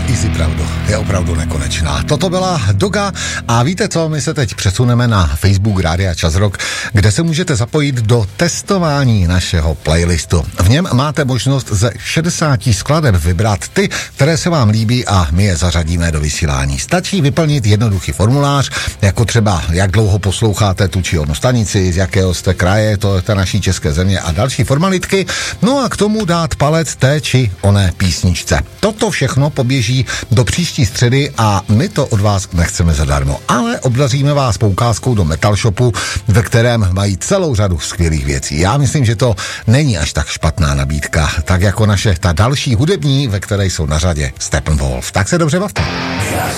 easy pravdu je opravdu nekonečná. Toto byla Doga a víte co, my se teď přesuneme na Facebook Rádia Čas Rock, kde se můžete zapojit do testování našeho playlistu. V něm máte možnost ze 60 skladeb vybrat ty, které se vám líbí a my je zařadíme do vysílání. Stačí vyplnit jednoduchý formulář, jako třeba jak dlouho posloucháte tu či onu stanici, z jakého jste kraje, to je ta naší české země a další formalitky, no a k tomu dát palec té či oné písničce. Toto všechno poběží do příští středy a my to od vás nechceme zadarmo, ale obdaříme vás poukázkou do Metal Shopu, ve kterém mají celou řadu skvělých věcí. Já myslím, že to není až tak špatná nabídka, tak jako naše ta další hudební, ve které jsou na řadě Steppenwolf. Tak se dobře bavte.